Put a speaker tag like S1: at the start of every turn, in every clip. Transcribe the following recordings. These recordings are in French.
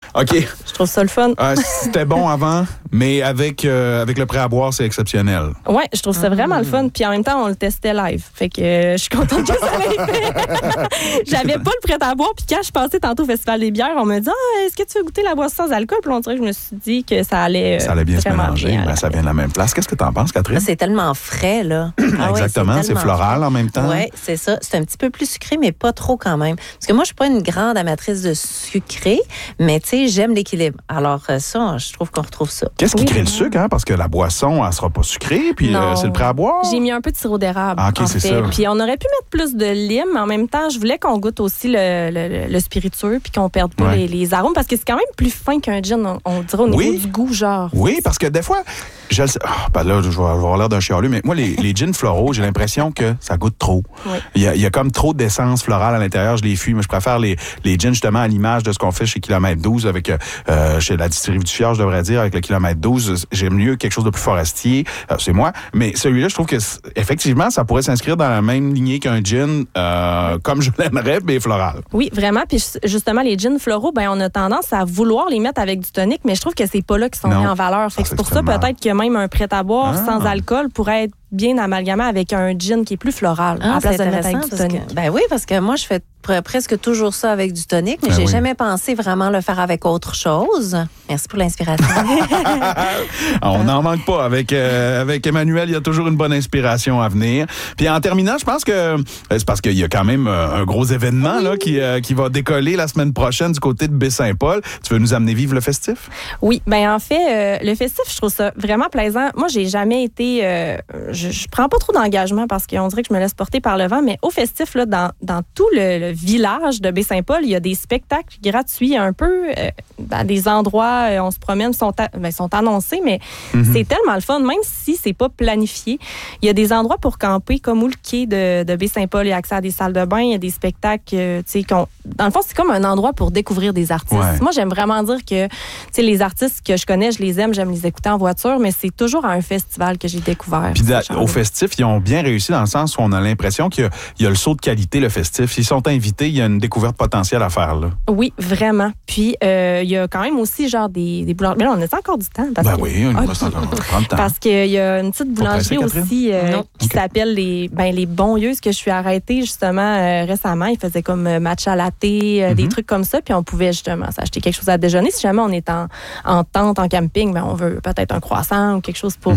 S1: OK.
S2: Je trouve ça le fun.
S1: C'était bon avant, mais avec le prêt à boire, c'est exceptionnel.
S2: Oui, je trouve ça vraiment le fun. Puis en même temps, on le testait live. Fait que je suis contente que ça l'ait fait. J'avais pas le prêt à boire. Puis quand je passais tantôt au Festival des bières, on me dit est-ce que tu veux goûter la boisson sans alcool? Puis on dirait que je me suis dit que ça allait
S1: bien se mélanger.
S2: Bien,
S1: ça vient de la même place. Qu'est-ce que tu en penses, Catherine?
S3: C'est tellement frais, là.
S1: Exactement, c'est floral en même temps.
S3: Oui, c'est ça. C'est un petit peu plus sucré, mais pas trop quand même. Parce que moi, je suis pas une grande amatrice de sucré, mais tu sais, j'aime l'équilibre. Alors ça, je trouve qu'on retrouve ça.
S1: Qu'est-ce qui crée le sucre, hein? Parce que la boisson, elle sera pas sucrée, puis c'est le prêt à boire.
S2: J'ai mis un peu de sirop d'érable.
S1: OK, c'est ça.
S2: Puis on aurait pu mettre plus de lime, mais en même temps, je voulais qu'on goûte aussi le spiritueux, puis qu'on perde pas les arômes, parce que c'est quand même plus fin qu'un gin, on dirait au niveau du goût, genre.
S1: Oui, parce que des fois, je le sais. Là, je vais avoir l'air d'un chialu, mais moi, les gins floraux, j'ai l'impression que ça goûte trop.
S2: Oui.
S1: Il y a comme trop d'essence florale à l'intérieur. Je les fuis. Mais je préfère les gins, justement, à l'image de ce qu'on fait chez Kilomètre 12 avec, chez la distillerie du Fjord, je devrais dire, avec le Kilomètre 12. J'aime mieux quelque chose de plus forestier. C'est moi. Mais celui-là, je trouve que, effectivement, ça pourrait s'inscrire dans la même lignée qu'un gin, comme je l'aimerais, mais floral.
S2: Oui, vraiment. Puis, justement, les gins floraux, on a tendance à vouloir les mettre avec du tonic, mais je trouve que c'est pas là qu'ils sont mis en valeur. Fait que c'est pour ça, peut-être que même un prêt-à-boire sans alcool pourrait être bien amalgamé avec un gin qui est plus floral à la place de mettre avec du tonic.
S3: Oui, parce que moi, je fais presque toujours ça avec du tonic, mais j'ai jamais pensé vraiment le faire avec autre chose. Merci pour l'inspiration.
S1: On n'en manque pas. Avec Emmanuel, il y a toujours une bonne inspiration à venir. Puis en terminant, je pense que c'est parce qu'il y a quand même un gros événement là, qui va décoller la semaine prochaine du côté de Baie-Saint-Paul. Tu veux nous amener vivre le festif?
S2: Oui, en fait, le festif, je trouve ça vraiment plaisant. Moi, j'ai jamais été... je prends pas trop d'engagement parce qu'on dirait que je me laisse porter par le vent, mais au festif, là, dans tout le village de Baie-Saint-Paul, il y a des spectacles gratuits un peu dans des endroits, on se promène, sont annoncés, mais c'est tellement le fun, même si c'est pas planifié. Il y a des endroits pour camper, comme où le quai de Baie-Saint-Paul, il y a accès à des salles de bain, il y a des spectacles, dans le fond, c'est comme un endroit pour découvrir des artistes. Ouais. Moi, j'aime vraiment dire que les artistes que je connais, je les aime, j'aime les écouter en voiture, mais c'est toujours à un festival que j'ai découvert.
S1: Puis au festif, ils ont bien réussi dans le sens où on a l'impression qu'il y a le saut de qualité, le festif. S'ils sont invités, il y a une découverte potentielle à faire. Là.
S2: Oui, vraiment. Puis, il y a quand même aussi genre des boulangeries. Mais là, on a encore du temps.
S1: Oui, on reste encore prendre le temps.
S2: Parce qu'il y a une petite boulangerie aussi qui s'appelle les Bonlieuses, que je suis arrêtée justement récemment. Ils faisaient comme matcha latte, des trucs comme ça. Puis on pouvait justement s'acheter quelque chose à déjeuner. Si jamais on est en tente, en camping, on veut peut-être un croissant ou quelque chose pour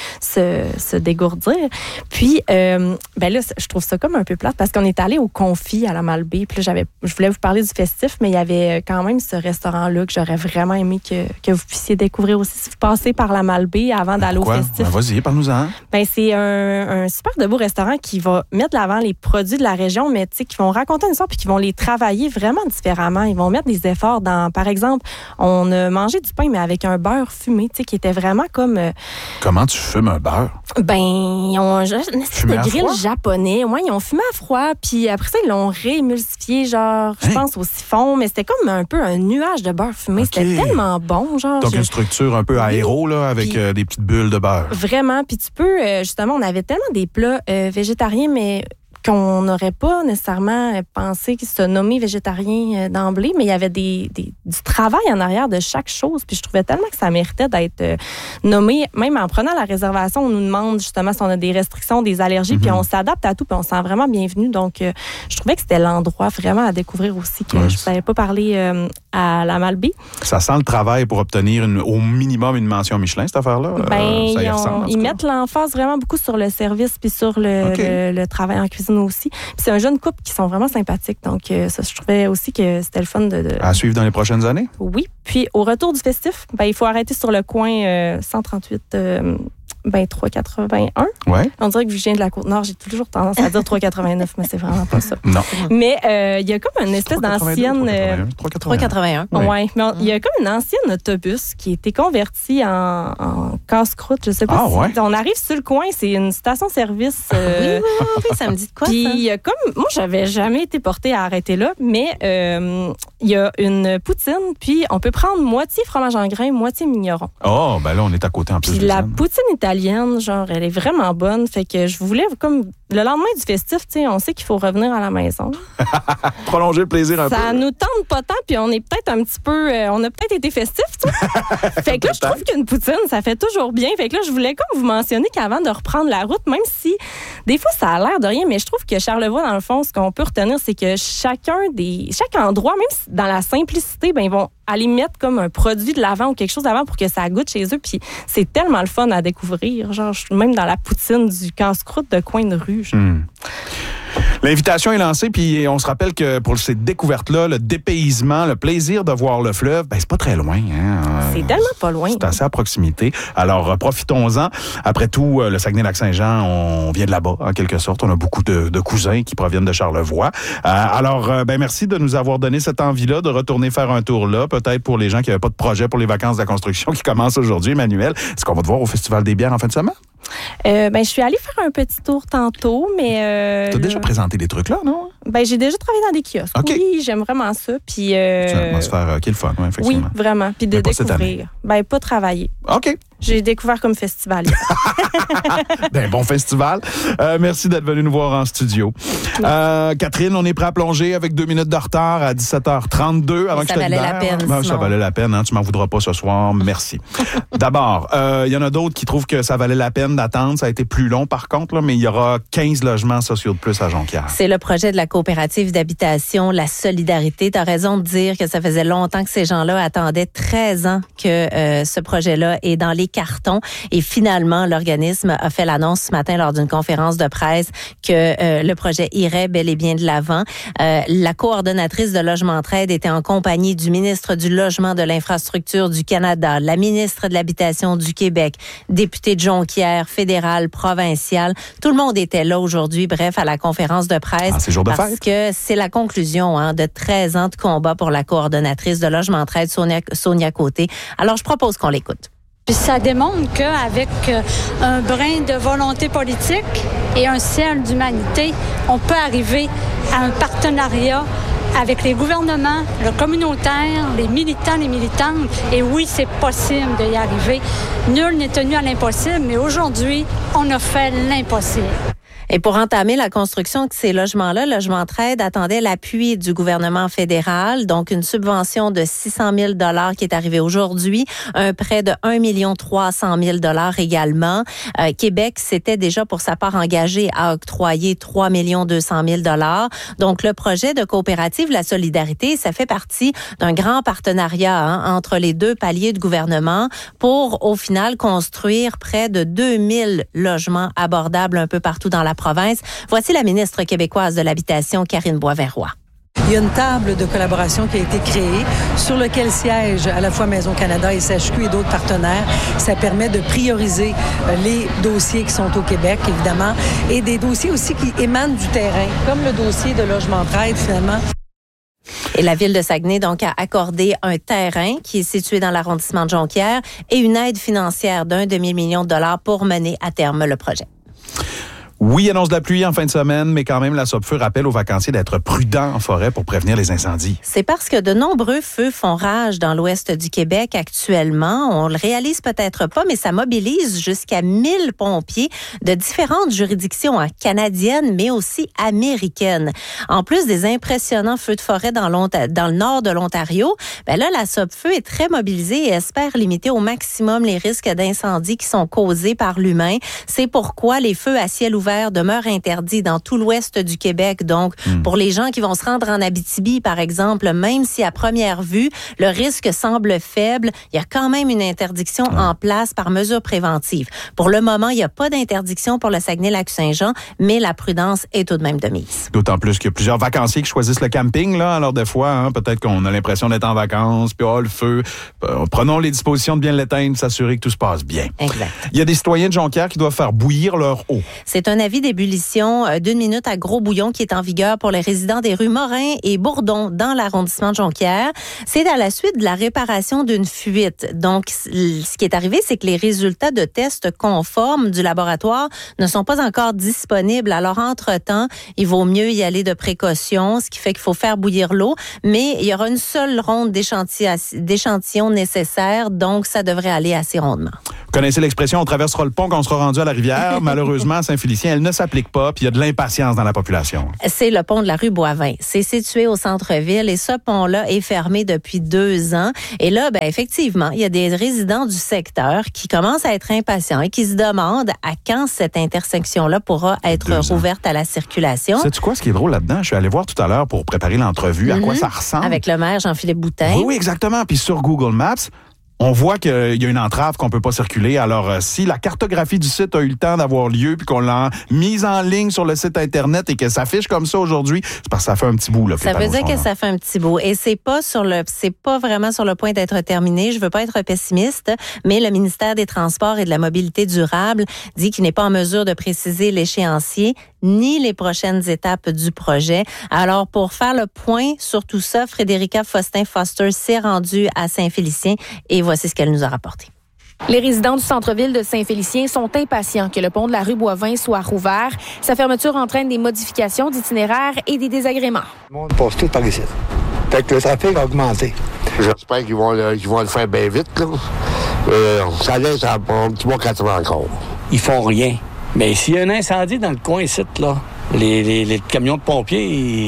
S2: se dégourdir. Puis, là, je trouve ça comme un peu plate parce qu'on est allé au Confit à la Malbaie. Puis là, je voulais vous parler du festif, mais il y avait quand même ce restaurant-là que j'aurais vraiment aimé que vous puissiez découvrir aussi si vous passez par la Malbaie avant d'aller au festif.
S1: Vas-y, parle-nous-en.
S2: C'est un super de beau restaurant qui va mettre de l'avant les produits de la région, mais qui vont raconter une histoire puis qui vont les travailler vraiment différemment. Ils vont mettre des efforts dans, par exemple, on a mangé du pain, mais avec un beurre fumé, qui était vraiment comme...
S1: Comment tu fumes un beurre?
S2: Ils ont un espèce de grill japonais. Ouais, ils ont fumé à froid, puis après ça, ils l'ont réémulsifié, genre, je pense, au siphon, mais c'était comme un peu un nuage de beurre fumé. Okay. C'était tellement bon, genre.
S1: Donc, une structure un peu aéro, là, avec des petites bulles de beurre.
S2: Vraiment, puis tu peux, justement, on avait tellement des plats végétariens, mais qu'on n'aurait pas nécessairement pensé se nommer végétarien d'emblée, mais il y avait du travail en arrière de chaque chose. Puis je trouvais tellement que ça méritait d'être nommé. Même en prenant la réservation, on nous demande justement si on a des restrictions, des allergies, puis on s'adapte à tout, puis on se sent vraiment bienvenu. Donc, je trouvais que c'était l'endroit vraiment à découvrir aussi, que je ne savais pas parler à la Malbaie.
S1: Ça sent le travail pour obtenir au minimum une mention Michelin, cette affaire-là? Ça y ressemble,
S2: ils mettent l'emphase vraiment beaucoup sur le service puis sur le travail en cuisine aussi. Puis c'est un jeune couple qui sont vraiment sympathiques. Donc, ça, je trouvais aussi que c'était le fun à
S1: suivre dans les prochaines années?
S2: Oui. Puis, au retour du festif, il faut arrêter sur le coin 138... 3,81.
S1: Ouais.
S2: On dirait que je viens de la Côte-Nord, j'ai toujours tendance à dire 3,89, mais c'est vraiment pas ça.
S1: Non.
S2: Mais il y a comme une espèce d'ancienne...
S3: 3,81.
S2: Oui. Mais il y a comme une ancienne autobus qui a été converti en casse-croûte. Je sais pas si... On arrive sur le coin, c'est une station-service.
S3: Oui, ça me dit de quoi,
S2: puis
S3: ça?
S2: il y a comme... Moi, j'avais jamais été portée à arrêter là, mais il y a une poutine, puis on peut prendre moitié fromage en grains, moitié mignon.
S1: Oh, ben là, on est à côté en plus.
S2: Puis la poutine italienne, italienne, genre, elle est vraiment bonne. Fait que je voulais, comme, le lendemain du festif, tu sais, on sait qu'il faut revenir à la maison.
S1: Prolonger le plaisir un peu.
S2: Ça nous tente pas tant, puis on est peut-être un petit peu... on a peut-être été festif, tu sais. Fait que là, je trouve qu'une poutine, ça fait toujours bien. Fait que là, je voulais comme vous mentionner qu'avant de reprendre la route, même si des fois, ça a l'air de rien, mais je trouve que Charlevoix, dans le fond, ce qu'on peut retenir, c'est que chaque endroit, même si dans la simplicité, ben ils vont aller mettre comme un produit de l'avant ou quelque chose d'avant pour que ça goûte chez eux. Puis c'est tellement le fun à découvrir. Genre, même dans la poutine du casse-croûte de coin de rue.
S1: L'invitation est lancée, puis on se rappelle que pour ces découvertes-là, le dépaysement, le plaisir de voir le fleuve, ben c'est pas très loin. Hein?
S2: C'est tellement pas loin.
S1: C'est assez à proximité. Alors, profitons-en. Après tout, le Saguenay-Lac-Saint-Jean, on vient de là-bas, en quelque sorte. On a beaucoup de cousins qui proviennent de Charlevoix. Alors, merci de nous avoir donné cette envie-là de retourner faire un tour là. Peut-être pour les gens qui n'avaient pas de projet pour les vacances de la construction qui commencent aujourd'hui, Emmanuel. Est-ce qu'on va te voir au Festival des bières en fin de semaine?
S2: Je suis allée faire un petit tour tantôt, mais...
S1: Tu as déjà présenté des trucs là, non?
S2: J'ai déjà travaillé dans des kiosques. Okay. Oui, j'aime vraiment ça. Puis,
S1: c'est une atmosphère qui est le fun, oui, effectivement.
S2: Oui, vraiment. Puis de
S1: mais pas
S2: découvrir. Pas travailler.
S1: OK.
S2: J'ai découvert comme festivalier.
S1: Bon festival. Merci d'être venu nous voir en studio. Catherine, on est prêt à plonger avec 2 minutes de retard à 17h32 avant que je te libère.
S3: Ça valait la peine.
S1: Ça valait la peine, hein? Tu m'en voudras pas ce soir. Merci. D'abord, il y en a d'autres qui trouvent que ça valait la peine d'attendre. Ça a été plus long, par contre, là, mais il y aura 15 logements sociaux de plus à Jonquière.
S3: C'est le projet de la coopérative d'habitation, la solidarité. Tu as raison de dire que ça faisait longtemps que ces gens-là attendaient 13 ans que ce projet-là est dans les cartons. Et finalement, l'organisme a fait l'annonce ce matin lors d'une conférence de presse que le projet irait bel et bien de l'avant. La coordonnatrice de Logement Entraide était en compagnie du ministre du Logement, de l'Infrastructure du Canada, la ministre de l'Habitation du Québec, député de Jonquière, fédéral, provincial. Tout le monde était là aujourd'hui, bref, à la conférence de presse.
S1: C'est jour de
S3: parce
S1: fête.
S3: Que c'est la conclusion de 13 ans de combat pour la coordonnatrice de Logement Entraide, Sonia Côté. Alors, je propose qu'on l'écoute.
S4: Puis ça démontre qu'avec un brin de volonté politique et un ciel d'humanité, on peut arriver à un partenariat avec les gouvernements, le communautaire, les militants, les militantes. Et oui, c'est possible d'y arriver. Nul n'est tenu à l'impossible, mais aujourd'hui, on a fait l'impossible.
S3: Et pour entamer la construction de ces logements-là, Logement Entraide attendait l'appui du gouvernement fédéral, donc une subvention de 600 000 $ qui est arrivée aujourd'hui, un prêt de 1 300 000 $ également. Québec s'était déjà pour sa part engagé à octroyer 3 200 000 $. Donc le projet de coopérative La Solidarité, ça fait partie d'un grand partenariat entre les deux paliers de gouvernement pour au final construire près de 2000 logements abordables un peu partout dans la province. Voici la ministre québécoise de l'Habitation, Karine Boisverroy.
S5: Il y a une table de collaboration qui a été créée sur laquelle siègent à la fois Maison Canada et SHQ et d'autres partenaires. Ça permet de prioriser les dossiers qui sont au Québec, évidemment, et des dossiers aussi qui émanent du terrain, comme le dossier de Logement Entraide, finalement.
S3: Et la Ville de Saguenay, donc, a accordé un terrain qui est situé dans l'arrondissement de Jonquière et une aide financière d'1 demi-million de $ pour mener à terme le projet.
S1: Oui, annonce de la pluie en fin de semaine, mais quand même, la SOPFEU rappelle aux vacanciers d'être prudents en forêt pour prévenir les incendies.
S3: C'est parce que de nombreux feux font rage dans l'ouest du Québec actuellement. On le réalise peut-être pas, mais ça mobilise jusqu'à 1000 pompiers de différentes juridictions canadiennes, mais aussi américaines. En plus des impressionnants feux de forêt dans le nord de l'Ontario, la SOPFEU est très mobilisée et espère limiter au maximum les risques d'incendie qui sont causés par l'humain. C'est pourquoi les feux à ciel ouvert demeure interdit dans tout l'ouest du Québec. Donc, pour les gens qui vont se rendre en Abitibi, par exemple, même si à première vue, le risque semble faible, il y a quand même une interdiction en place par mesure préventive. Pour le moment, il n'y a pas d'interdiction pour le Saguenay-Lac-Saint-Jean, mais la prudence est tout de même de mise.
S1: D'autant plus qu'il y a plusieurs vacanciers qui choisissent le camping, là. Alors, des fois, peut-être qu'on a l'impression d'être en vacances, puis le feu. Prenons les dispositions de bien l'éteindre, s'assurer que tout se passe bien.
S3: Exact.
S1: Il y a des citoyens de Jonquière qui doivent faire bouillir leur eau.
S3: C'est un avis d'ébullition d'1 minute à gros bouillon qui est en vigueur pour les résidents des rues Morin et Bourdon dans l'arrondissement de Jonquière. C'est à la suite de la réparation d'une fuite. Donc, ce qui est arrivé, c'est que les résultats de tests conformes du laboratoire ne sont pas encore disponibles. Alors, entre-temps, il vaut mieux y aller de précaution, ce qui fait qu'il faut faire bouillir l'eau. Mais il y aura une seule ronde d'échantillons nécessaires, donc ça devrait aller assez rondement.
S1: Vous connaissez l'expression « on traversera le pont quand on sera rendu à la rivière ». Malheureusement, à Saint-Félicien, elle ne s'applique pas, puis il y a de l'impatience dans la population.
S3: C'est le pont de la rue Boivin. C'est situé au centre-ville et ce pont-là est fermé depuis 2 ans. Et là, effectivement, il y a des résidents du secteur qui commencent à être impatients et qui se demandent à quand cette intersection-là pourra être rouverte à la circulation.
S1: Sais-tu quoi, ce qui est drôle là-dedans? Je suis allé voir tout à l'heure pour préparer l'entrevue à quoi ça ressemble.
S3: Avec le maire Jean-Philippe Boutin.
S1: Oui, exactement. Puis sur Google Maps, on voit qu'il y a une entrave qu'on peut pas circuler. Alors, si la cartographie du site a eu le temps d'avoir lieu puis qu'on l'a mise en ligne sur le site Internet et que ça affiche comme ça aujourd'hui, c'est parce que ça fait un petit bout. Là,
S3: ça veut dire que ça fait un petit bout. Et c'est pas vraiment sur le point d'être terminé. Je veux pas être pessimiste, mais le ministère des Transports et de la Mobilité durable dit qu'il n'est pas en mesure de préciser l'échéancier ni les prochaines étapes du projet. Alors, pour faire le point sur tout ça, Frédérica Faustin-Foster s'est rendue à Saint-Félicien et voici ce qu'elle nous a rapporté.
S6: Les résidents du centre-ville de Saint-Félicien sont impatients que le pont de la rue Boivin soit rouvert. Sa fermeture entraîne des modifications d'itinéraires et des désagréments.
S7: Le monde passe tout par ici. Fait que le trafic a augmenté.
S8: J'espère qu'ils vont le faire bien vite, là. Ça laisse un petit mois 4 ans encore.
S9: Ils font rien. Mais s'il y a un incendie dans le coin ici, là, les camions de pompiers,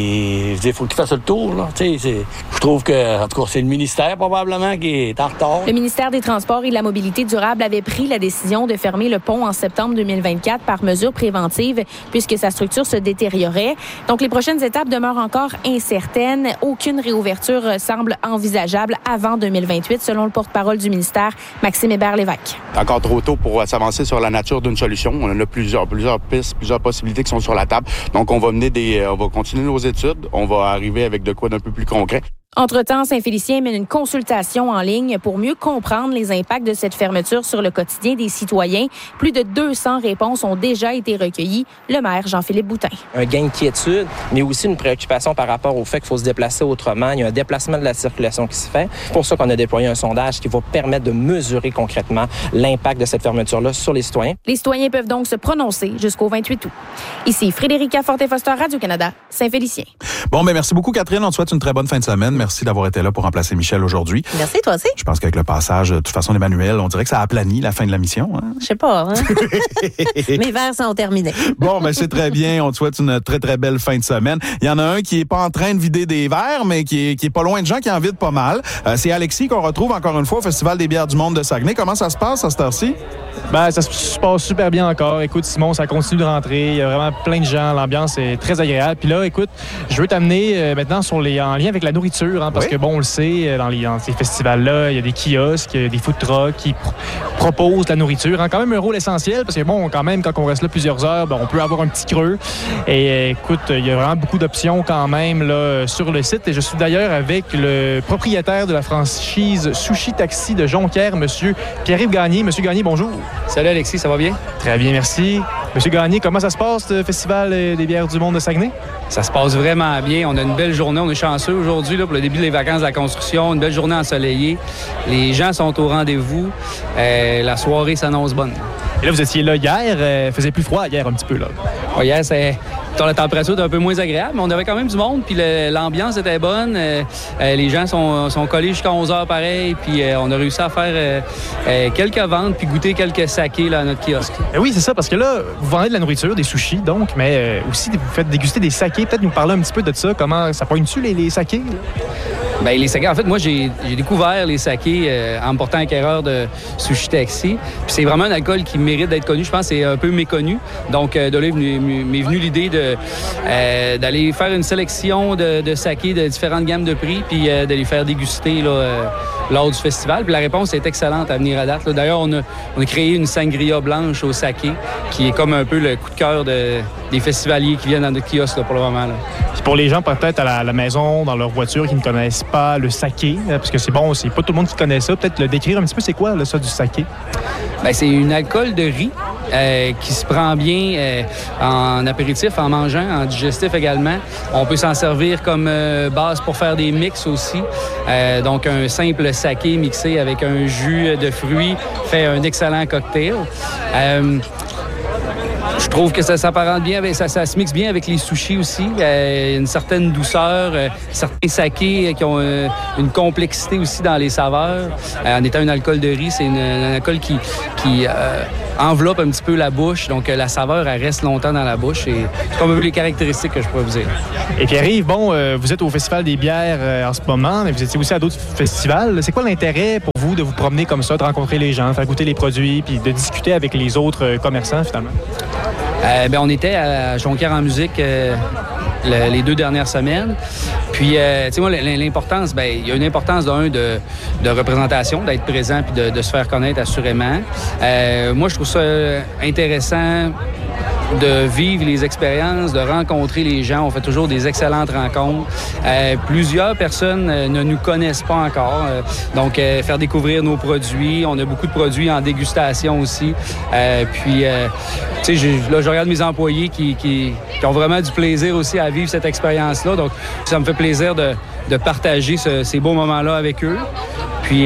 S9: il faut qu'ils fassent le tour. Là. Je trouve que, en tout cas, c'est le ministère probablement qui est en retard.
S6: Le ministère des Transports et de la Mobilité durable avait pris la décision de fermer le pont en septembre 2024 par mesure préventive puisque sa structure se détériorait. Donc, les prochaines étapes demeurent encore incertaines. Aucune réouverture semble envisageable avant 2028, selon le porte-parole du ministère, Maxime Hébert-Lévesque.
S10: Encore trop tôt pour s'avancer sur la nature d'une solution. On a plusieurs pistes, plusieurs possibilités qui sont sur la table. Donc, on va continuer nos études. On va arriver avec de quoi d'un peu plus concret.
S6: Entre-temps, Saint-Félicien mène une consultation en ligne pour mieux comprendre les impacts de cette fermeture sur le quotidien des citoyens. Plus de 200 réponses ont déjà été recueillies. Le maire Jean-Philippe Boutin.
S11: Un gain de quiétude, mais aussi une préoccupation par rapport au fait qu'il faut se déplacer autrement. Il y a un déplacement de la circulation qui se fait. C'est pour ça qu'on a déployé un sondage qui va permettre de mesurer concrètement l'impact de cette fermeture-là sur les citoyens.
S6: Les citoyens peuvent donc se prononcer jusqu'au 28 août. Ici Frédérica Forte-Foster, Radio-Canada, Saint-Félicien.
S1: Bon, merci beaucoup, Catherine. On te souhaite une très bonne fin de semaine. Merci d'avoir été là pour remplacer Michel aujourd'hui.
S3: Merci, toi aussi.
S1: Je pense qu'avec le passage, de toute façon, d'Emmanuel, on dirait que ça a aplani la fin de la mission. Hein?
S3: Je sais pas. Hein? Mes vers sont terminés.
S1: Bon, c'est très bien. On te souhaite une très, très belle fin de semaine. Il y en a un qui est pas en train de vider des verres, mais qui est pas loin de gens qui en vident pas mal. C'est Alexis qu'on retrouve encore une fois au Festival des bières du monde de Saguenay. Comment ça se passe à cette heure-ci?
S12: Ça se passe super bien encore. Écoute, Simon, ça continue de rentrer. Il y a vraiment plein de gens. L'ambiance est très agréable. Puis là, écoute, je veux t'amener maintenant en lien avec la nourriture, parce que, on le sait, dans ces festivals-là, il y a des kiosques, des food trucks qui proposent la nourriture. Quand même un rôle essentiel, parce que, quand même, quand on reste là plusieurs heures, on peut avoir un petit creux. Et écoute, il y a vraiment beaucoup d'options quand même là, sur le site. Et je suis d'ailleurs avec le propriétaire de la franchise Sushi Taxi de Jonquière, M. Pierre-Yves Gagné. M. Gagné, bonjour.
S13: Salut Alexis, ça va bien?
S12: Très bien, merci. Monsieur Gagné, comment ça se passe, le Festival des bières du monde de Saguenay?
S13: Ça se passe vraiment bien. On a une belle journée. On est chanceux aujourd'hui pour le début des vacances de la construction. Une belle journée ensoleillée. Les gens sont au rendez-vous. La soirée s'annonce bonne.
S12: Et là, vous étiez là hier. Il faisait plus froid hier un petit peu, là.
S13: Ouais, hier, la température était un peu moins agréable, mais on avait quand même du monde, puis l'ambiance était bonne. Les gens sont collés jusqu'à 11h pareil, puis on a réussi à faire quelques ventes, puis goûter quelques sakés là, à notre kiosque.
S12: Oui, c'est ça, parce que là, vous vendez de la nourriture, des sushis, donc, mais aussi vous faites déguster des sakés. Peut-être nous parler un petit peu de ça, comment ça pointe-tu les sakés? Là?
S13: Les sakés, en fait, moi, j'ai découvert les sakés en me portant acquéreur de Sushi Taxi. Puis c'est vraiment un alcool qui mérite d'être connu. Je pense que c'est un peu méconnu. Donc, de là m'est venue l'idée d'aller faire une sélection de sakés de différentes gammes de prix, puis de les faire déguster là, lors du festival. Puis la réponse est excellente à venir à date. Là. D'ailleurs, on a créé une sangria blanche au saké, qui est comme un peu le coup de cœur des festivaliers qui viennent dans notre kiosque là, pour le moment. Là.
S12: Puis pour les gens peut-être à la maison, dans leur voiture, qui ne connaissent pas le saké, parce que c'est pas tout le monde qui connaît ça, peut-être le décrire un petit peu, c'est quoi là, ça du saké?
S13: C'est une alcool de riz qui se prend bien en apéritif, en mangeant, en digestif également. On peut s'en servir comme base pour faire des mix aussi. Donc un simple saké mixé avec un jus de fruits fait un excellent cocktail. Je trouve que ça s'apparente bien, ça se mixe bien avec les sushis aussi. Une certaine douceur, certains sakés qui ont une complexité aussi dans les saveurs. En étant un alcool de riz, c'est un alcool qui enveloppe un petit peu la bouche. Donc, la saveur, elle reste longtemps dans la bouche. Et c'est comme les caractéristiques que je pourrais vous dire.
S12: Et Pierre-Yves, vous êtes au Festival des bières en ce moment, mais vous étiez aussi à d'autres festivals. C'est quoi l'intérêt pour vous de vous promener comme ça, de rencontrer les gens, de faire goûter les produits, puis de discuter avec les autres commerçants, finalement?
S13: On était à Jonquière en musique les 2 dernières semaines. Puis, tu sais, moi, l'importance, il y a une importance de représentation, d'être présent puis de se faire connaître assurément. Moi, je trouve ça intéressant de vivre les expériences, de rencontrer les gens. On fait toujours des excellentes rencontres. Plusieurs personnes ne nous connaissent pas encore. Donc, faire découvrir nos produits. On a beaucoup de produits en dégustation aussi. Puis, tu sais, je regarde mes employés qui ont vraiment du plaisir aussi à vivre cette expérience-là. Donc, ça me fait plaisir de partager ces beaux moments-là avec eux. Puis,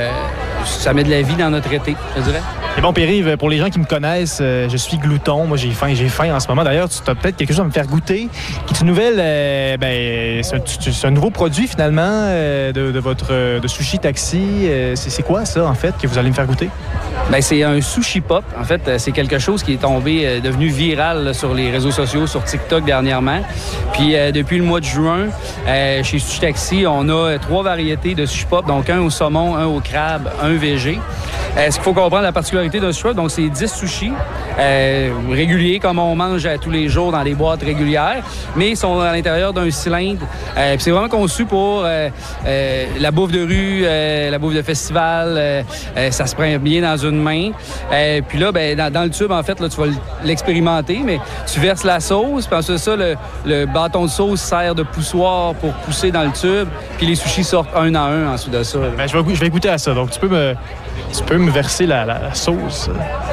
S13: ça met de la vie dans notre été, je dirais.
S12: Et bon, Pierre-Yves, pour les gens qui me connaissent, je suis glouton. Moi, j'ai faim en ce moment. D'ailleurs, tu as peut-être quelque chose à me faire goûter. Qui est une nouvelle... c'est un nouveau produit, finalement, de Sushi Taxi. C'est quoi, ça, en fait, que vous allez me faire goûter?
S13: C'est un sushi pop. En fait, c'est quelque chose qui est tombé, devenu viral là, sur les réseaux sociaux, sur TikTok dernièrement. Puis, depuis le mois de juin, chez Sushi Taxi, on a 3 variétés de sushi pop. Donc, un au saumon, un au crabe, un végé. Ce qu'il faut comprendre, la particularité d'un sushi, donc c'est 10 sushis réguliers, comme on mange tous les jours dans des boîtes régulières, mais ils sont à l'intérieur d'un cylindre. Puis c'est vraiment conçu pour la bouffe de rue, la bouffe de festival. Ça se prend bien dans une main. Puis là, dans le tube, en fait, là, tu vas l'expérimenter, mais tu verses la sauce, puis ensuite ça, le bâton de sauce sert de poussoir pour pousser dans le tube, puis les sushis sortent un à un ensuite de ça.
S12: Je vais goûter à ça, donc tu peux me verser la sauce.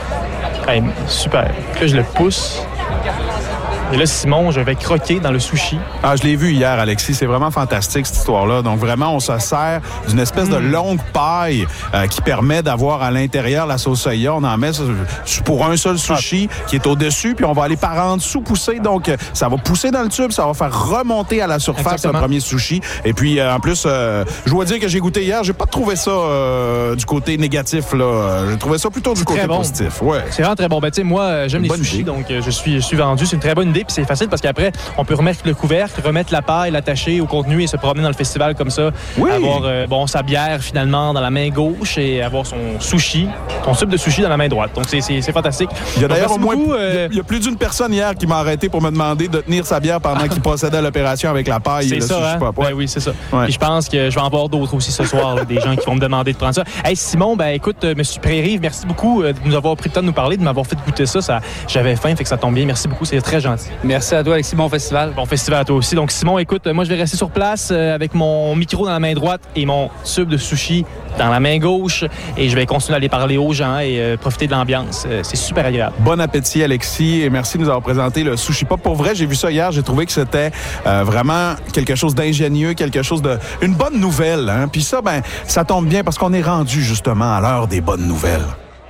S12: Super. Là, je le pousse. Et là, Simon, je vais croquer dans le sushi.
S1: Ah, je l'ai vu hier, Alexis. C'est vraiment fantastique, cette histoire-là. Donc, vraiment, on se sert d'une espèce de longue paille qui permet d'avoir à l'intérieur la sauce soya. On en met pour un seul sushi qui est au-dessus, puis on va aller par en dessous pousser. Donc, ça va pousser dans le tube, ça va faire remonter à la surface le premier sushi. Et puis, en plus, je dois dire que j'ai goûté hier, j'ai pas trouvé ça du côté négatif, là. J'ai trouvé ça plutôt du côté positif. Ouais.
S12: C'est vraiment très bon. Tu sais, moi, j'aime les sushis, donc je suis vendu. C'est une très bonne idée. Puis c'est facile parce qu'après, on peut remettre le couvercle, remettre la paille, l'attacher au contenu et se promener dans le festival comme ça. Oui. Avoir sa bière finalement dans la main gauche et avoir son tube de sushi dans la main droite. Donc c'est fantastique.
S1: Il y a d'ailleurs au moins il y a plus d'une personne hier qui m'a arrêté pour me demander de tenir sa bière pendant qu'il procédait à l'opération avec la paille.
S12: C'est ça, hein? Oui, c'est ça. Ouais. Puis je pense que je vais en voir d'autres aussi ce soir, là, des gens qui vont me demander de prendre ça. Hey Simon, écoute, Monsieur Pierre-Yves, merci beaucoup de nous avoir pris le temps de nous parler, de m'avoir fait goûter ça. J'avais faim, fait que ça tombe bien. Merci beaucoup, c'est très gentil.
S13: Merci à toi, Alexis. Bon festival.
S12: Bon festival à toi aussi. Donc, Simon, écoute, moi, je vais rester sur place avec mon micro dans la main droite et mon tube de sushi dans la main gauche. Et je vais continuer à aller parler aux gens et profiter de l'ambiance. C'est super agréable.
S1: Bon appétit, Alexis. Et merci de nous avoir présenté le sushi pop. Pour vrai, j'ai vu ça hier. J'ai trouvé que c'était vraiment quelque chose d'ingénieux, une bonne nouvelle. Hein? Puis ça, ça tombe bien parce qu'on est rendu justement à l'heure des bonnes nouvelles.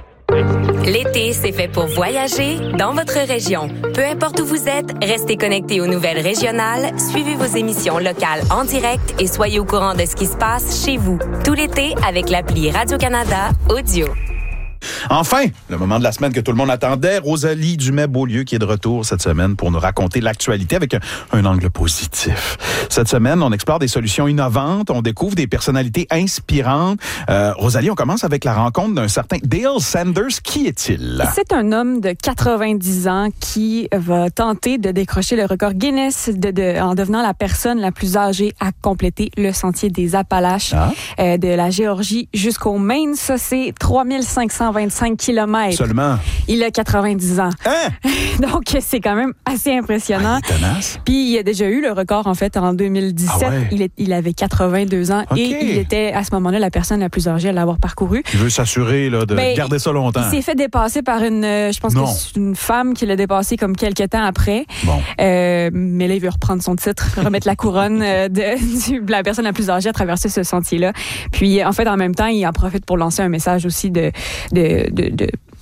S14: L'été, c'est fait pour voyager dans votre région. Peu importe où vous êtes, restez connectés aux nouvelles régionales, suivez vos émissions locales en direct et soyez au courant de ce qui se passe chez vous. Tout l'été avec l'appli Radio-Canada Audio.
S1: Enfin, le moment de la semaine que tout le monde attendait, Rosalie Dumais-Beaulieu qui est de retour cette semaine pour nous raconter l'actualité avec un angle positif. Cette semaine, on explore des solutions innovantes, on découvre des personnalités inspirantes. Rosalie, on commence avec la rencontre d'un certain Dale Sanders. Qui est-il?
S15: C'est un homme de 90 ans qui va tenter de décrocher le record Guinness en devenant la personne la plus âgée à compléter le sentier des Appalaches de la Géorgie jusqu'au Maine. Ça, c'est 3525 kilomètres.
S1: Seulement.
S15: Il a 90 ans.
S1: Hein?
S15: Donc, c'est quand même assez impressionnant.
S1: Il est tenace.
S15: Puis, il a déjà eu le record, en fait, en 2017.
S1: Ah ouais?
S15: Il avait 82 ans et il était, à ce moment-là, la personne la plus âgée à l'avoir parcouru.
S1: Il veut s'assurer de garder ça longtemps.
S15: Il s'est fait dépasser par je pense que c'est une femme qui l'a dépassé comme quelques temps après.
S1: Bon.
S15: Mais là, il veut reprendre son titre, remettre la couronne de la personne la plus âgée à traverser ce sentier-là. Puis, en fait, en même temps, il en profite pour lancer un message aussi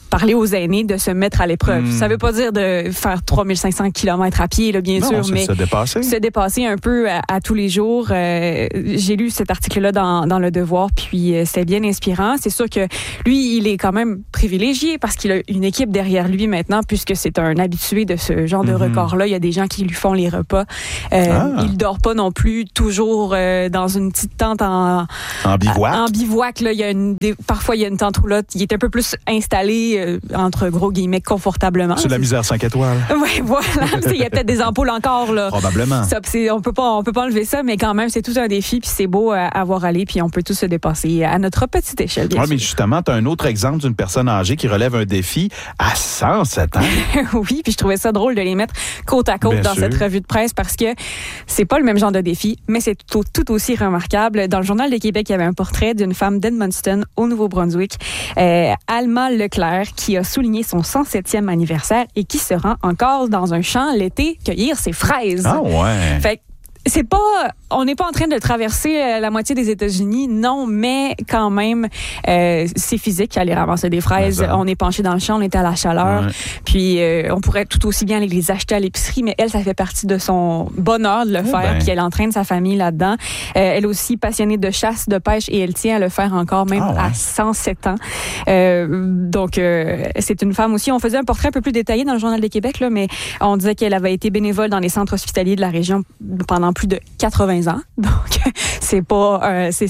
S15: parler aux aînés de se mettre à l'épreuve. Ça veut pas dire de faire 3500 km à pied, là, bien sûr, mais se dépasser un peu à tous les jours. J'ai lu cet article-là dans Le Devoir, puis c'était bien inspirant. C'est sûr que lui, il est quand même privilégié parce qu'il a une équipe derrière lui maintenant, puisque c'est un habitué de ce genre de record-là. Il y a des gens qui lui font les repas. Il dort pas non plus toujours dans une petite tente en bivouac. En bivouac, là, parfois il y a une tente roulotte. Il est un peu plus installé entre gros guillemets confortablement.
S1: C'est de la misère 5 étoiles.
S15: Oui, voilà. Il y a peut-être des ampoules encore là.
S1: Probablement.
S15: Ça, on peut pas enlever ça, mais quand même c'est tout un défi, puis c'est beau à voir aller, puis on peut tous se dépasser à notre petite échelle.
S1: Oui, mais justement, tu as un autre exemple d'une personne âgée qui relève un défi à 107 ans.
S15: Oui, puis je trouvais ça drôle de les mettre côte à côte dans cette revue de presse parce que c'est pas le même genre de défi, mais c'est tout aussi remarquable. Dans le Journal de Québec, il y avait un portrait d'une femme d'Edmundston au Nouveau-Brunswick, Alma Leclerc, qui a souligné son 107e anniversaire et qui se rend encore dans un champ l'été cueillir ses fraises.
S1: Ah ouais.
S15: Fait on n'est pas en train de traverser la moitié des États-Unis, non, mais quand même, c'est physique aller ramasser des fraises. On est penché dans le champ, on est à la chaleur, puis on pourrait tout aussi bien aller les acheter à l'épicerie, mais elle, ça fait partie de son bonheur de le faire, puis elle entraîne sa famille là-dedans. Elle est aussi passionnée de chasse, de pêche, et elle tient à le faire encore, même à 107 ans. Donc, c'est une femme aussi. On faisait un portrait un peu plus détaillé dans le Journal de Québec, là, mais on disait qu'elle avait été bénévole dans les centres hospitaliers de la région pendant plus de 80 ans. Donc, c'est pas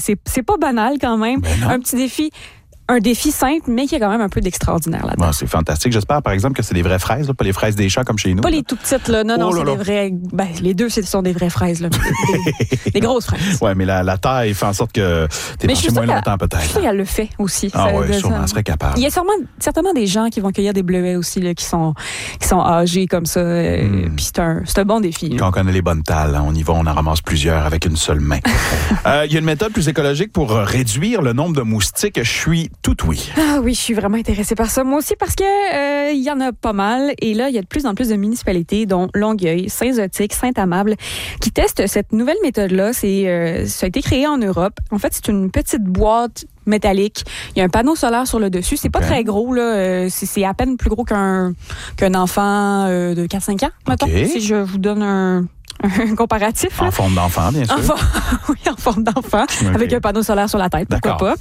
S15: banal quand même. Un petit défi. Un défi simple, mais qui a quand même un peu d'extraordinaire là-dedans.
S1: Ouais, c'est fantastique. J'espère, par exemple, que c'est des vraies fraises, là, pas les fraises des champs comme chez nous.
S15: Pas les tout petites, là. Non, c'est des vraies... les deux, ce sont des vraies fraises, là. Des grosses fraises.
S1: Oui, mais la taille fait en sorte que t'es penché moins longtemps, peut-être.
S15: Je sais qu'elle le fait aussi.
S1: Ah oui, sûrement, elle serait capable.
S15: Il y a certainement des gens qui vont cueillir des bleuets aussi, là, qui sont âgés comme ça. Puis c'est un bon défi.
S1: Quand on connaît les bonnes talles, on y va, on en ramasse plusieurs avec une seule main. Il y a une méthode plus écologique pour réduire le nombre de moustiques. Je suis tout oui.
S15: Ah oui, je suis vraiment intéressée par ça. Moi aussi, parce que il y en a pas mal. Et là, il y a de plus en plus de municipalités, dont Longueuil, Saint-Zotique, Saint-Amable, qui testent cette nouvelle méthode-là. Ça a été créé en Europe. En fait, c'est une petite boîte métallique. Il y a un panneau solaire sur le dessus. C'est pas très gros, là. C'est à peine plus gros qu'un enfant de 4-5 ans, mettons. Si je vous donne un comparatif.
S1: En forme d'enfant, bien sûr.
S15: Oui, en forme d'enfant, avec un panneau solaire sur la tête, pourquoi pas.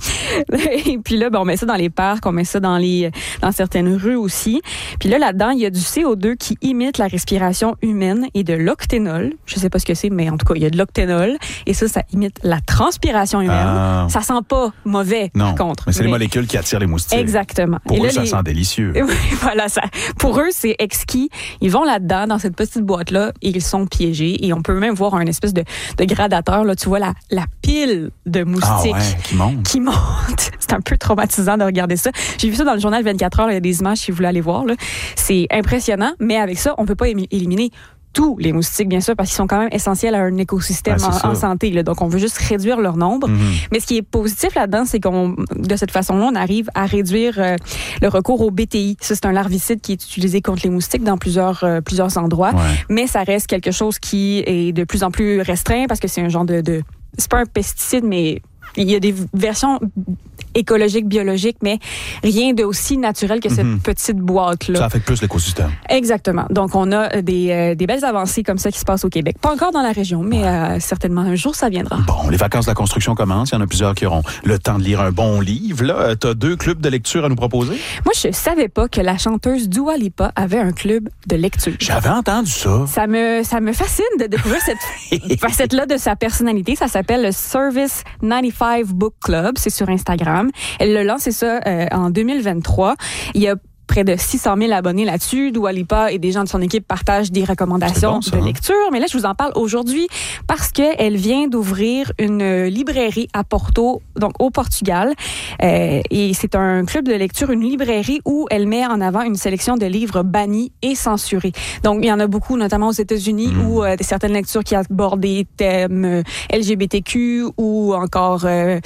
S15: Et puis là, on met ça dans les parcs, on met ça dans certaines rues aussi. Puis là-dedans, il y a du CO2 qui imite la respiration humaine et de l'octénol. Je sais pas ce que c'est, mais en tout cas, il y a de l'octénol. Et ça imite la transpiration humaine. Ça sent pas mauvais, par contre.
S1: Mais c'est les molécules qui attirent les moustiques.
S15: Exactement.
S1: Pour eux, ça sent délicieux.
S15: Oui, voilà. Pour eux, c'est exquis. Ils vont là-dedans, dans cette petite boîte-là, et ils sont piégés. Et on peut même voir un espèce de gradateur. Là, tu vois la pile de moustiques qui monte. C'est un peu traumatisant de regarder ça. J'ai vu ça dans le journal 24 heures. Il y a des images si vous voulez aller voir. Là. C'est impressionnant, mais avec ça, on peut pas éliminer tous les moustiques, bien sûr, parce qu'ils sont quand même essentiels à un écosystème en santé. Là. Donc, on veut juste réduire leur nombre. Mais ce qui est positif là-dedans, c'est de cette façon-là, on arrive à réduire le recours au BTI. Ça, c'est un larvicide qui est utilisé contre les moustiques dans plusieurs endroits. Mais ça reste quelque chose qui est de plus en plus restreint parce que c'est un genre de c'est pas un pesticide, mais il y a des versions écologiques, biologiques, mais rien d'aussi naturel que cette petite boîte-là.
S1: Ça affecte plus l'écosystème.
S15: Exactement. Donc, on a des belles avancées comme ça qui se passent au Québec. Pas encore dans la région, mais certainement un jour, ça viendra.
S1: Bon, les vacances de la construction commencent. Il y en a plusieurs qui auront le temps de lire un bon livre. Là, tu as 2 clubs de lecture à nous proposer?
S15: Moi, je savais pas que la chanteuse Dua Lipa avait un club de lecture.
S1: J'avais entendu ça.
S15: Ça me fascine de découvrir cette facette-là de sa personnalité. Ça s'appelle le Service 95 Book Club. C'est sur Instagram. Elle a lancé ça en 2023. Il y a près de 600 000 abonnés là-dessus. Dua Lipa et des gens de son équipe partagent des recommandations de lecture. Mais là, je vous en parle aujourd'hui parce qu'elle vient d'ouvrir une librairie à Porto, donc au Portugal. Et c'est un club de lecture, une librairie où elle met en avant une sélection de livres bannis et censurés. Donc, il y en a beaucoup, notamment aux États-Unis, où certaines lectures qui abordent des thèmes LGBTQ ou encore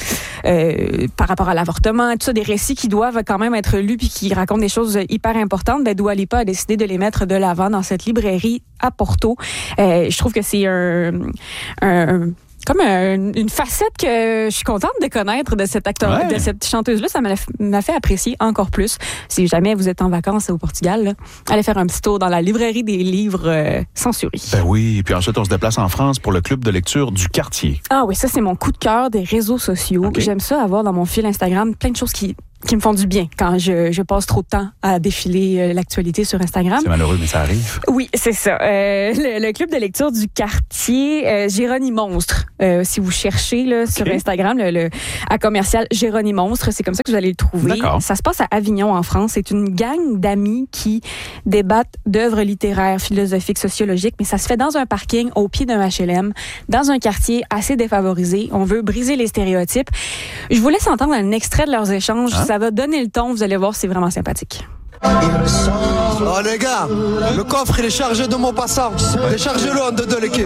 S15: par rapport à l'avortement, tout ça, des récits qui doivent quand même être lus puis qui racontent des choses hyper importantes. Ben, Dua Lipa a décidé de les mettre de l'avant dans cette librairie à Porto. Je trouve que c'est comme une facette que je suis contente de connaître de cet acteur, de cette chanteuse-là. Ça m'a fait apprécier encore plus. Si jamais vous êtes en vacances au Portugal, là, allez faire un petit tour dans la librairie des livres censurés.
S1: Ben oui, puis ensuite on se déplace en France pour le club de lecture du quartier.
S15: Ah oui, ça c'est mon coup de cœur des réseaux sociaux. Okay. J'aime ça avoir dans mon fil Instagram plein de choses qui me font du bien quand je passe trop de temps à défiler l'actualité sur Instagram.
S1: C'est malheureux, mais ça arrive.
S15: Oui, c'est ça. Le club de lecture du quartier, Géronie Monstre. Si vous cherchez là, sur Instagram, à commercial Géronie Monstre, c'est comme ça que vous allez le trouver.
S1: D'accord.
S15: Ça se passe à Avignon, en France. C'est une gang d'amis qui débattent d'œuvres littéraires, philosophiques, sociologiques, mais ça se fait dans un parking au pied d'un HLM, dans un quartier assez défavorisé. On veut briser les stéréotypes. Je vous laisse entendre un extrait de leurs échanges. Ça va donner le ton, vous allez voir, c'est vraiment sympathique.
S16: Oh les gars, le coffre il est chargé de mots passants. Déchargez-le en deux de l'équipe.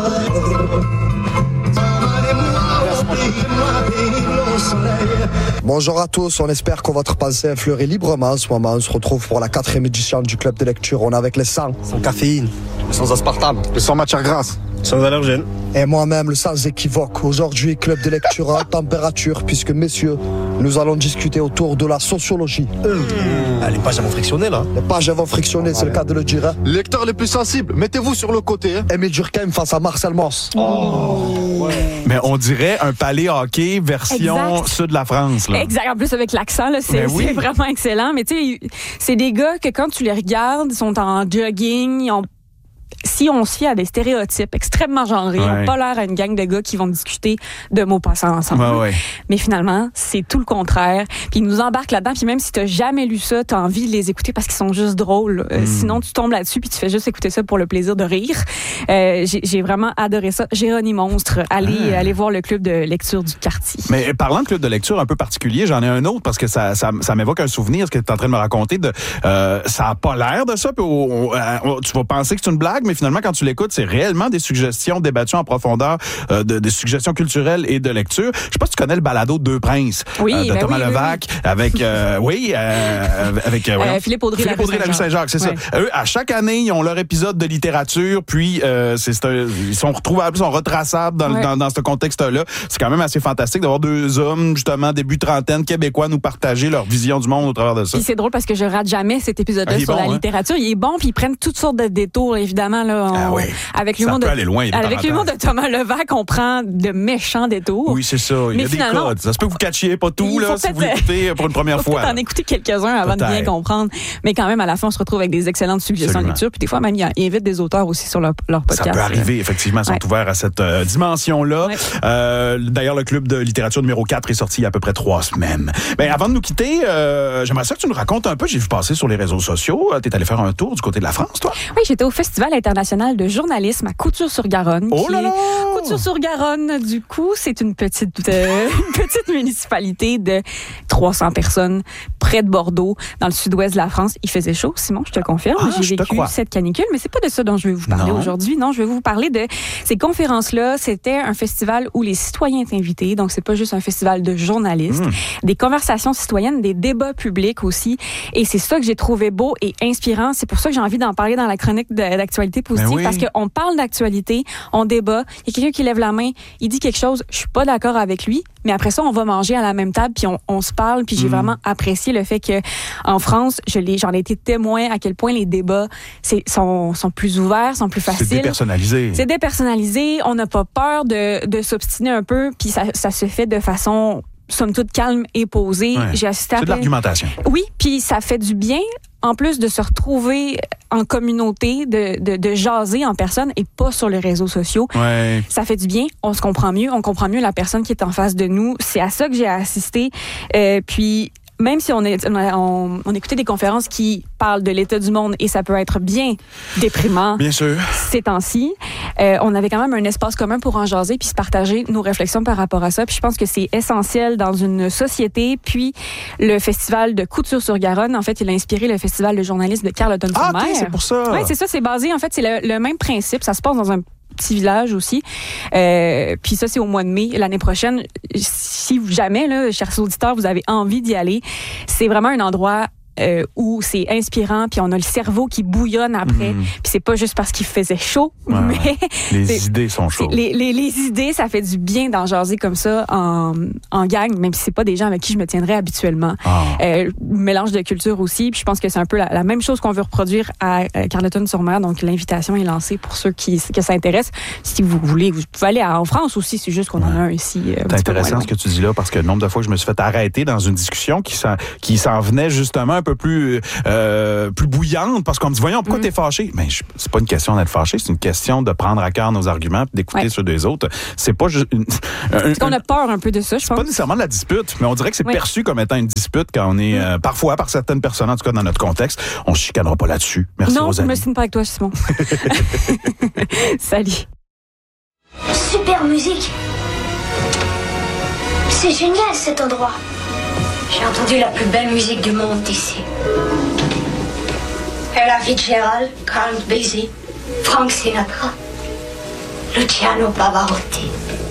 S16: Bonjour à tous, on espère que votre pensée est fleurie librement en ce moment. On se retrouve pour la 4e édition du club de lecture. On est avec les 100. Sans caféine, sans aspartame, sans matière grasse, sans allergène. Et moi-même, le sans équivoque. Aujourd'hui, club de lecture à haute température, puisque messieurs, nous allons discuter autour de la sociologie. Les pages vont frictionner là. Les pages vont frictionner, c'est le cas de le dire. Hein. Les lecteurs les plus sensibles, mettez-vous sur le côté. Hein. Émile Durkheim face à Marcel Mauss.
S1: Mais on dirait un palais hockey version sud de la France. Là.
S15: Exact. En plus, avec l'accent, là, c'est vraiment excellent. Mais tu sais, c'est des gars que quand tu les regardes, ils sont en jogging, si on se fie à des stéréotypes extrêmement genrés, ils n'ont pas l'air à une gang de gars qui vont discuter de mots passants ensemble. Mais finalement, c'est tout le contraire. Puis ils nous embarquent là-dedans. Puis même si tu n'as jamais lu ça, tu as envie de les écouter parce qu'ils sont juste drôles. Sinon, tu tombes là-dessus puis tu fais juste écouter ça pour le plaisir de rire. J'ai vraiment adoré ça. Géronie Monstre, allez voir le club de lecture du quartier.
S1: Mais parlant de club de lecture un peu particulier, j'en ai un autre parce que ça m'évoque un souvenir, ce que tu es en train de me raconter. Ça n'a pas l'air de ça. Puis tu vas penser que c'est une blague, mais finalement, quand tu l'écoutes, c'est réellement des suggestions débattues en profondeur, des suggestions culturelles et de lecture. Je sais pas si tu connais le balado Deux Princes de Thomas Levac avec
S15: Philippe Audrey
S1: la rue Saint-Jacques, c'est ça. Eux, à chaque année, ils ont leur épisode de littérature, puis ils sont retrouvables, ils sont retraçables dans ce contexte-là. C'est quand même assez fantastique d'avoir deux hommes, justement, début trentaine, québécois, nous partager leur vision du monde au travers de ça.
S15: Puis c'est drôle parce que je rate jamais cet épisode-là sur la littérature. Il est bon, puis ils prennent toutes sortes de détours, évidemment. Là, avec l'humour de Thomas Levac, on prend de méchants détours.
S1: Oui, c'est ça. Il y a des codes. Ça se peut que vous catchiez pas tout là, si vous l'écoutez pour une première fois.
S15: Peut-être en écouter quelques-uns avant de bien comprendre. Mais quand même, à la fin, on se retrouve avec des excellentes suggestions de lecture. Puis des fois, même, ils invitent des auteurs aussi sur leur podcast.
S1: Ça peut arriver, effectivement. Ils sont ouverts à cette dimension-là. D'ailleurs, le club de littérature numéro 4 est sorti il y a à peu près 3 semaines. Mais avant de nous quitter, j'aimerais ça que tu nous racontes un peu. J'ai vu passer sur les réseaux sociaux. Tu es allé faire un tour du côté de la France, toi?
S15: Oui, j'étais au Festival international de journalisme à Couture-sur-Garonne.
S1: Oh là là!
S15: Couture-sur-Garonne, du coup, c'est une petite municipalité de 300 personnes près de Bordeaux, dans le sud-ouest de la France. Il faisait chaud, Simon, je te confirme. J'ai vécu cette canicule, mais c'est pas de ça dont je vais vous parler aujourd'hui. Non, je vais vous parler de ces conférences-là. C'était un festival où les citoyens étaient invités, donc c'est pas juste un festival de journalistes. Des conversations citoyennes, des débats publics aussi. Et c'est ça que j'ai trouvé beau et inspirant. C'est pour ça que j'ai envie d'en parler dans la chronique d'actualité positive, parce qu'on parle d'actualité, on débat, il y a quelqu'un qui lève la main, il dit quelque chose, je suis pas d'accord avec lui, mais après ça, on va manger à la même table, puis on se parle, puis j'ai vraiment apprécié le fait que en France, j'en ai été témoin à quel point les débats sont plus ouverts, sont plus faciles.
S1: C'est
S15: dépersonnalisé, on n'a pas peur de s'obstiner un peu, puis ça se fait de façon somme toute calme et posée. J'ai assisté
S1: c'est de l'argumentation.
S15: Oui, puis ça fait du bien, en plus de se retrouver en communauté, de jaser en personne et pas sur les réseaux sociaux. Ça fait du bien, on se comprend mieux, on comprend mieux la personne qui est en face de nous. C'est à ça que j'ai assisté. Puis même si on écoutait des conférences qui parlent de l'état du monde et ça peut être bien déprimant,
S1: bien sûr,
S15: ces temps-ci, on avait quand même un espace commun pour en jaser puis se partager nos réflexions par rapport à ça. Puis je pense que c'est essentiel dans une société. Puis le festival de Couture-sur-Garonne, en fait, il a inspiré le festival de journalisme de Carleton-sur-Mer.
S1: Ah, ok, c'est pour ça.
S15: Oui, c'est ça, c'est basé, en fait, c'est le même principe. Ça se passe dans un petit village aussi. Puis ça, c'est au mois de mai l'année prochaine. Si jamais, là, chers auditeurs, vous avez envie d'y aller, c'est vraiment un endroit où c'est inspirant, puis on a le cerveau qui bouillonne après. Puis c'est pas juste parce qu'il faisait chaud, mais
S1: les idées sont chaudes.
S15: Les idées, ça fait du bien d'en jaser comme ça en gang, même si c'est pas des gens avec qui je me tiendrais habituellement. Mélange de culture aussi, puis je pense que c'est un peu la même chose qu'on veut reproduire à Carleton-sur-Mer. Donc l'invitation est lancée pour ceux que ça intéresse. Si vous voulez, vous pouvez aller en France aussi, c'est juste qu'on en a un ici.
S1: C'est intéressant ce que tu dis là, parce que le nombre de fois que je me suis fait arrêter dans une discussion qui s'en venait justement un peu plus bouillante, parce qu'on me dit, voyons, pourquoi t'es fâché? Mais c'est pas une question d'être fâché, c'est une question de prendre à cœur nos arguments et d'écouter ceux des autres. C'est pas juste
S15: Parce qu'on a peur un peu de ça, je pense.
S1: C'est pas nécessairement de la dispute, mais on dirait que c'est perçu comme étant une dispute quand on est, parfois, par certaines personnes, en tout cas dans notre contexte. On se chicanera pas là-dessus. Merci, Rosalie.
S15: Non, je me signe pas avec toi, Simon. Salut.
S17: Super musique. C'est génial cet endroit. J'ai entendu la plus belle musique du monde ici. Ella Fitzgerald, Count Basie, Frank Sinatra, Luciano Pavarotti.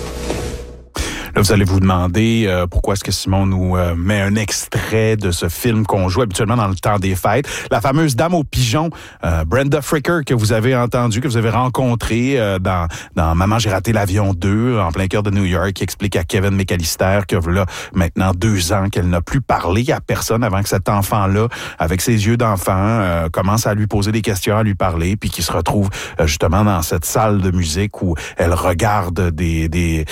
S1: Là, vous allez vous demander pourquoi est-ce que Simon nous met un extrait de ce film qu'on joue habituellement dans le temps des fêtes. La fameuse Dame aux pigeons, Brenda Fricker, que vous avez entendue, que vous avez rencontrée dans Maman, j'ai raté l'avion 2, en plein cœur de New York, qui explique à Kevin McAllister que là, maintenant 2 ans, qu'elle n'a plus parlé à personne avant que cet enfant-là, avec ses yeux d'enfant, commence à lui poser des questions, à lui parler, puis qu'il se retrouve justement dans cette salle de musique où elle regarde des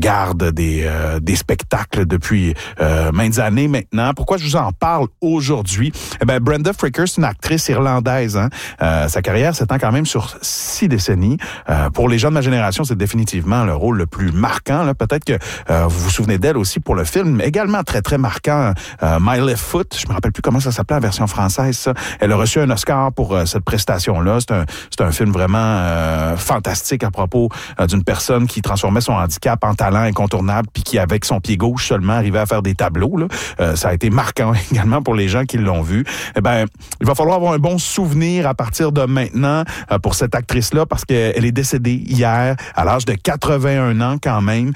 S1: spectacles depuis maintes années maintenant. Pourquoi je vous en parle aujourd'hui? Eh ben, Brenda Fricker, c'est une actrice irlandaise. Sa carrière s'étend quand même sur 6 décennies. Pour les gens de ma génération, c'est définitivement le rôle le plus marquant. Là. Peut-être que vous vous souvenez d'elle aussi pour le film, également très, très marquant, My Left Foot. Je me rappelle plus comment ça s'appelait en version française. Ça. Elle a reçu un Oscar pour cette prestation-là. C'est un film vraiment fantastique à propos d'une personne qui transformait son handicap en talent incontournable puis qui, avec son pied gauche seulement, arrivait à faire des tableaux. Là. Ça a été marquant également pour les gens qui l'ont vu. Eh ben, il va falloir avoir un bon souvenir à partir de maintenant pour cette actrice-là, parce qu'elle est décédée hier à l'âge de 81 ans quand même.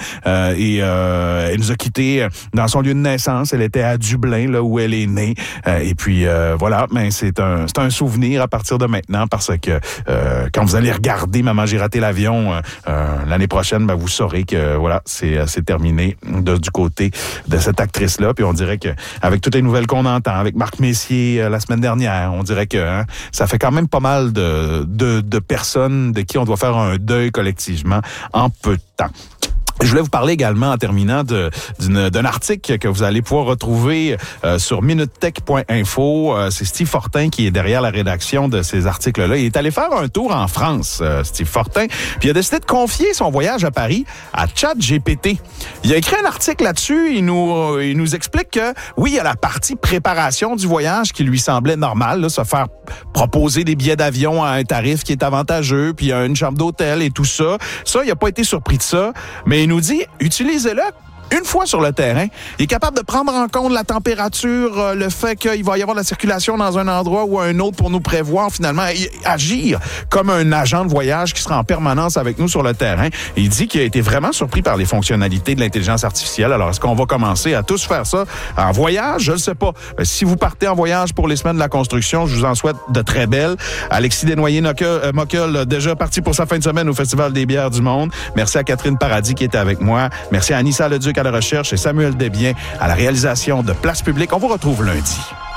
S1: Elle nous a quittés dans son lieu de naissance. Elle était à Dublin, là où elle est née. Et puis voilà, mais c'est un souvenir à partir de maintenant, parce que quand vous allez regarder Maman, j'ai raté l'avion l'année prochaine, ben, vous saurez que voilà, c'est terminé du côté de cette actrice-là. Puis on dirait que avec toutes les nouvelles qu'on entend, avec Marc Messier la semaine dernière, on dirait que ça fait quand même pas mal de personnes de qui on doit faire un deuil collectivement en peu de temps. Je voulais vous parler également, en terminant, d'un article que vous allez pouvoir retrouver sur minutech.info. C'est Steve Fortin qui est derrière la rédaction de ces articles-là. Il est allé faire un tour en France, Steve Fortin, puis il a décidé de confier son voyage à Paris à ChatGPT. Il a écrit un article là-dessus. Il nous explique que, oui, il y a la partie préparation du voyage qui lui semblait normale, là, se faire proposer des billets d'avion à un tarif qui est avantageux, puis une chambre d'hôtel et tout ça. Ça, il n'a pas été surpris de ça, mais il nous dit, utilisez-le une fois sur le terrain. Il est capable de prendre en compte la température, le fait qu'il va y avoir de la circulation dans un endroit ou un autre pour nous prévoir, finalement, agir comme un agent de voyage qui sera en permanence avec nous sur le terrain. Il dit qu'il a été vraiment surpris par les fonctionnalités de l'intelligence artificielle. Alors, est-ce qu'on va commencer à tous faire ça en voyage? Je ne sais pas. Si vous partez en voyage pour les semaines de la construction, je vous en souhaite de très belles. Alexis Desnoyers-Mockel, déjà parti pour sa fin de semaine au Festival des bières du monde. Merci à Catherine Paradis qui était avec moi. Merci à Anissa Leduc à la recherche et Samuel Desbiens à la réalisation de Place Publique. On vous retrouve lundi.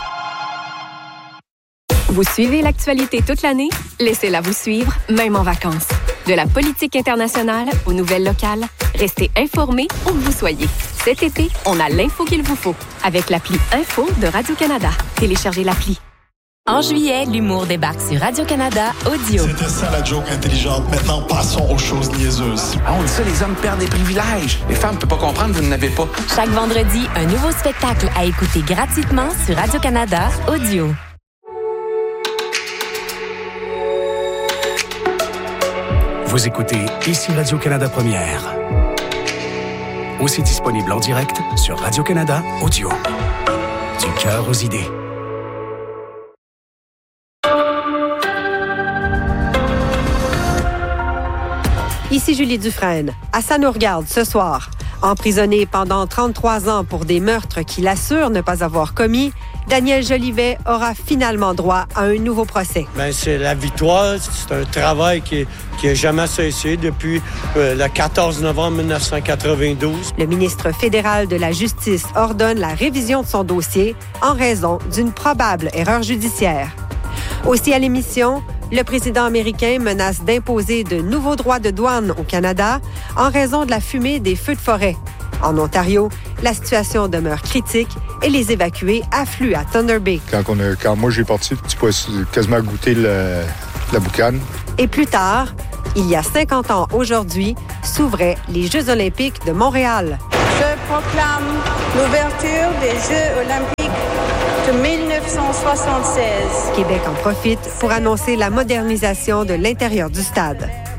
S18: Vous suivez l'actualité toute l'année? Laissez-la vous suivre, même en vacances. De la politique internationale aux nouvelles locales, restez informés où que vous soyez. Cet été, on a l'info qu'il vous faut avec l'appli Info de Radio-Canada. Téléchargez l'appli.
S14: En juillet, l'humour débarque sur Radio-Canada Audio.
S19: C'était ça la joke intelligente. Maintenant, passons aux choses niaiseuses.
S20: Ah, on dit ça, les hommes perdent des privilèges. Les femmes ne peuvent pas comprendre, vous n'en avez pas.
S14: Chaque vendredi, un nouveau spectacle à écouter gratuitement sur Radio-Canada Audio.
S21: Vous écoutez ici Radio-Canada Première. Aussi disponible en direct sur Radio-Canada Audio. Du cœur aux idées.
S22: Ici Julie Dufresne. À Ça nous regarde ce soir.
S2: Emprisonné pendant 33 ans pour des meurtres qu'il assure ne pas avoir commis, Daniel Jolivet aura finalement droit à un nouveau procès.
S22: C'est la victoire. C'est un travail qui n'a jamais cessé depuis le 14 novembre 1992.
S2: Le ministre fédéral de la Justice ordonne la révision de son dossier en raison d'une probable erreur judiciaire. Aussi à l'émission, le président américain menace d'imposer de nouveaux droits de douane au Canada en raison de la fumée des feux de forêt. En Ontario, la situation demeure critique et les évacués affluent à Thunder Bay.
S23: Quand moi j'ai parti, tu peux quasiment goûter la boucane.
S2: Et plus tard, il y a 50 ans aujourd'hui, s'ouvraient les Jeux olympiques de Montréal.
S24: Je proclame l'ouverture des Jeux olympiques de 1976.
S2: Québec en profite pour annoncer la modernisation de l'intérieur du stade.